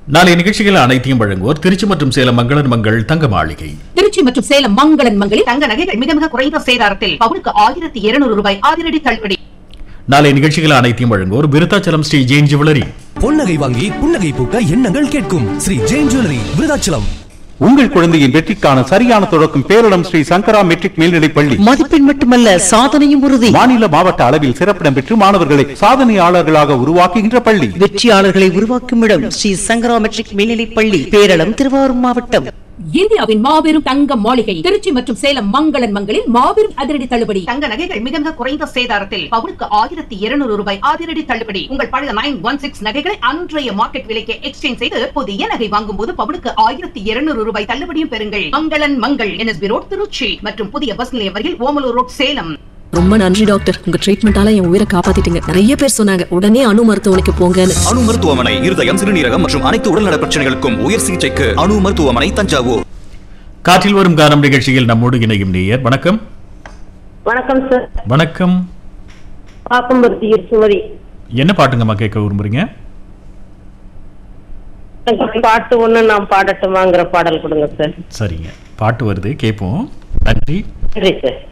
நாளை நிகழ்ச்சிகள் அனைத்தையும் வழங்குவோர் திருச்சி மற்றும் சேலம் மங்களன் மங்கள் தங்க மாளிகை. திருச்சி மற்றும் சேலம் மங்களன் மங்களில் தங்க நகைகள் மிக மிக குறைந்த சேதாரத்தில் பவுனுக்கு 1200 ரூபாய் அதிரடி தள்ளுபடி. நாளை நிகழ்ச்சிகள் அனைத்தையும் வழங்குவோர் விருத்தாச்சலம் ஸ்ரீ ஜெயின் ஜுவல்லரி. பொன்னகை வாங்கி புன்னகை பூக்க எண்ணங்கள் கேட்கும் ஸ்ரீ ஜெயின் ஜுவல்லரி விருத்தாச்சலம். உங்கள் குழந்தையின் வெற்றிக்கான சரியான தொடக்கம் பேரிடம் ஸ்ரீ சங்கரா மெட்ரிக் மேல்நிலைப் பள்ளி. மதிப்பெண் மட்டுமல்ல சாதனையும் உறுதி. மாநில மாவட்ட அளவில் சிறப்பிடம் பெற்று மாணவர்களை சாதனையாளர்களாக உருவாக்குகின்ற பள்ளி. வெற்றியாளர்களை உருவாக்கும் இடம் ஸ்ரீ சங்கரா மெட்ரிக் மேல்நிலைப் பள்ளி, பேரளம், திருவாரூர் மாவட்டம். இந்தியாவின் மாபெரும் தங்க மாளிகை திருச்சி மற்றும் சேலம் மங்களன் மங்களில் மாபெரும் அதிரடி தள்ளுபடி. தங்க நகைகள் மிக மிக குறைந்த சேதாரத்தில் பவுனுக்கு 1200 ரூபாய் அதிரடி தள்ளுபடி. உங்கள் பழைய 916 நகைகளை அன்றைய மார்க்கெட் விலைக்கு எக்ஸ்சேஞ்ச் செய்து புதிய நகை வாங்கும் போது பவுனுக்கு 1200 ரூபாய் தள்ளுபடியும் பெறுங்கள். மங்களன் மங்கள் NSB ரோட் திருச்சி மற்றும் புதிய பஸ் நிலையம் அருகில் ஓமலூர் ரோட் சேலம். ரொம்ப நன்றி டாக்டர், உங்க ட்ரீட்மெண்டால என் உயிரை காப்பாத்திட்டீங்க. நிறைய பேர் சொன்னாங்க உடனே அணு மருத்துவமனைக்கு போங்கன்னு. அணு மருத்துவமனை இருதயம், சிறுநீரகம் மற்றும் அனைத்து உடல்நல பிரச்சனைகளுக்கும் உயர் சிகிச்சைக்கு அணு மருத்துவமனை, தஞ்சாவூர். காற்றில் வரும் கானம் நிகழ்ச்சியில் நம்மோடு இணையும் நேயர். வணக்கம். வணக்கம் சார். வணக்கம். பாக்கம்பருத்தி சுமதி. என்ன பாட்டுங்கம்மா கேட்க விரும்புறீங்க? பாட்டு ஒண்ணு நான் பாடட்டுமாங்கிற பாடல் கொடுங்க சார். சரிங்க, பாட்டு வருது, கேட்போம். நன்றி. சரி சார்.